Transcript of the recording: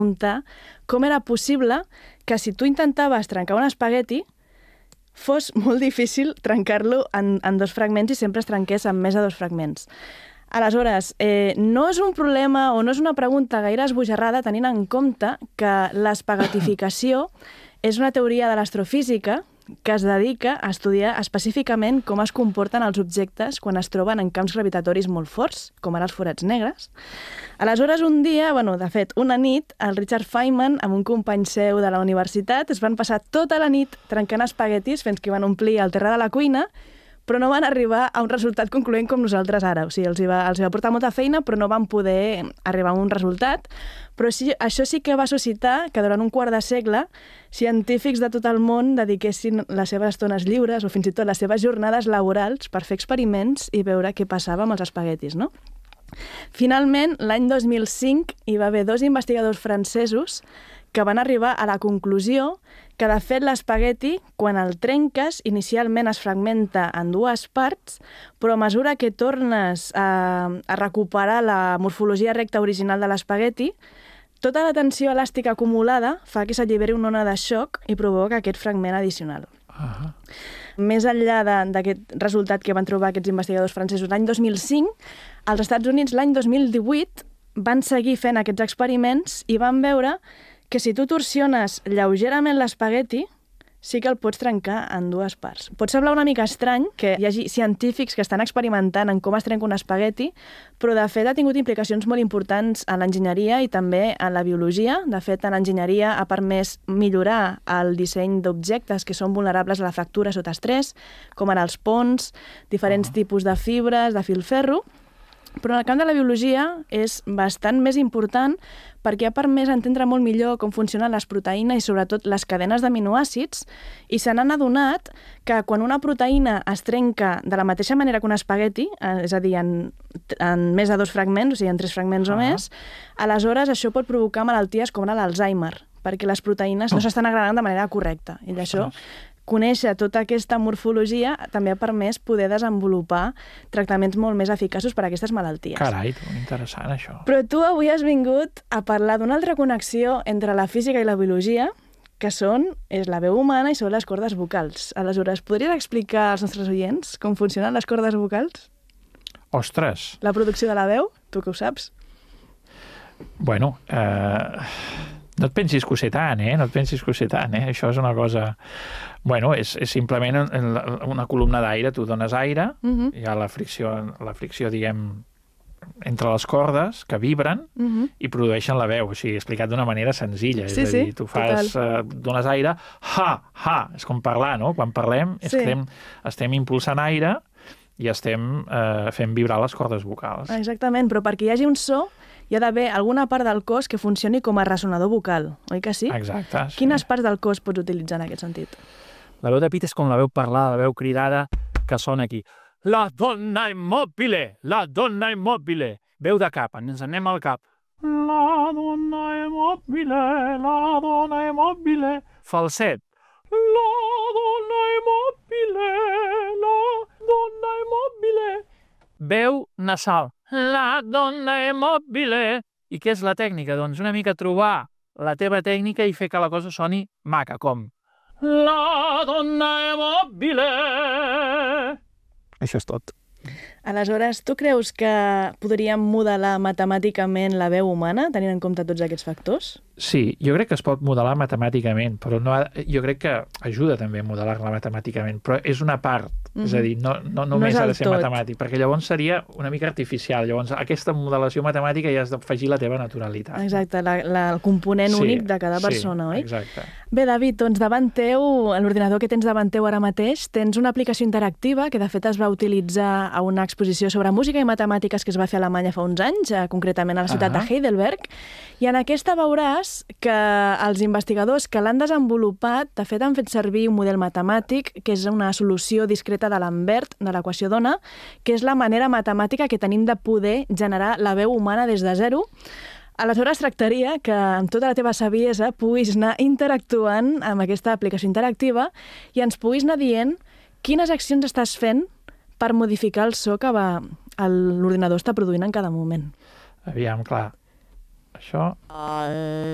preguntar com era possible que si tu intentaves trencar un espagueti fos molt difícil trencar-lo en 2 fragments i sempre es trenqués en més de 2 fragments. Aleshores, no és un problema o no és una pregunta gaire esbojarrada tenint en compte que l'espaguetificació és una teoria de l'astrofísica que es dedica a estudiar específicament com es comporten els objectes quan es troben en camps gravitatoris molt forts, com ara els forats negres. Aleshores, un dia, de fet, una nit, el Richard Feynman, amb un company seu de la universitat, es van passar tota la nit trencant espaguetis fins que van omplir el terra de la cuina, però no van arribar a un resultat concloent com nosaltres ara. O sigui, els va portar molta feina, però no van poder arribar a un resultat. Però sí, això sí que va suscitar que durant un quart de segle científics de tot el món dediquessin les seves estones lliures o fins i tot les seves jornades laborals per fer experiments i veure què passava amb els espaguetis, no? Finalment, l'any 2005, hi va haver 2 investigadors francesos que van arribar a la conclusió que, de fet, l'espagueti, quan el trenques, inicialment es fragmenta en 2 parts, però a mesura que tornes a recuperar la morfologia recta original de l'espagueti, tota la tensió elàstica acumulada fa que s'alliberi una ona de xoc i provoca aquest fragment addicional. Més enllà d'aquest resultat que van trobar aquests investigadors francesos l'any 2005, als Estats Units l'any 2018 van seguir fent aquests experiments i van veure que si tu torsiones lleugerament l'espagueti, sí que el pots trencar en 2 parts. Pot semblar una mica estrany que hi hagi científics que estan experimentant en com es trenca un espagueti, però de fet ha tingut implicacions molt importants en l'enginyeria i també en la biologia. De fet, en l'enginyeria ha permès millorar el disseny d'objectes que són vulnerables a la fractura sota estrès, com ara els ponts, diferents tipus de fibres, de filferro. Però en el camp de la biologia és bastant més important perquè ha permès entendre molt millor com funcionen les proteïnes i sobretot les cadenes d'aminoàcids i se n'han adonat que quan una proteïna es trenca de la mateixa manera que un espagueti, és a dir, en més de 2 fragments, o sigui, en 3 fragments o més, aleshores això pot provocar malalties com l'Alzheimer, perquè les proteïnes no s'estan agregant de manera correcta. I d'això conèixer tota aquesta morfologia també ha permès poder desenvolupar tractaments molt més eficaços per a aquestes malalties. Carai, interessant això. Però tu avui has vingut a parlar d'una altra connexió entre la física i la biologia, que és la veu humana i són les cordes vocals. Aleshores, podries explicar als nostres oients com funcionen les cordes vocals? Ostres! La producció de la veu, tu que ho saps? Bueno, no et pensis que ho sé tant, No et pensis que ho sé tant, Això és una cosa... Bueno, és simplement una columna d'aire, tu dones aire, hi ha la fricció, diguem, entre les cordes, que vibren i produeixen la veu, o sigui, explicat d'una manera senzilla. És a dir, tu dones aire, és com parlar, no? Quan parlem és que estem impulsant aire i estem fent vibrar les cordes vocals. Exactament, però perquè hi hagi un so hi ha d'haver alguna part del cos que funcioni com a ressonador vocal, oi que sí? Exacte. Sí. Quines parts del cos pots utilitzar en aquest sentit? La veu de pit és com la veu parlada, la veu cridada que sona aquí. La donna immobile, la donna immobile. Veu de cap, ens anem al cap. La donna immobile, la donna immobile. Falset. La donna immobile, la donna immobile. Veu nasal. La donna immobile. I què és la tècnica? Doncs una mica trobar la teva tècnica i fer que la cosa soni maca, com la donna immobile. Això és tot. Aleshores, tu creus que podríem modelar matemàticament la veu humana, tenint en compte tots aquests factors? Sí, jo crec que es pot modelar matemàticament, però jo crec que ajuda també a modelar-la matemàticament, però és una part, és a dir, no només ha de ser matemàtic, perquè llavors seria una mica artificial. Llavors, aquesta modelació matemàtica ja has d'afegir la teva naturalitat. Exacte, el component únic de cada persona, oi? Exacte. Bé, David, doncs davant teu, a l'ordinador que tens davant teu ara mateix, tens una aplicació interactiva que de fet es va utilitzar a una exposició sobre música i matemàtiques que es va fer a Alemanya fa uns anys, concretament a la ciutat de Heidelberg, i en aquesta veuràs que els investigadors que l'han desenvolupat, de fet, han fet servir un model matemàtic que és una solució discreta de Lambert, de l'equació d'ona, que és la manera matemàtica que tenim de poder generar la veu humana des de zero. Aleshores, tractaria que amb tota la teva saviesa puguis anar interactuant amb aquesta aplicació interactiva i ens puguis anar dient quines accions estàs fent per modificar el so que l'ordinador està produint en cada moment. Aviam, clar. Això...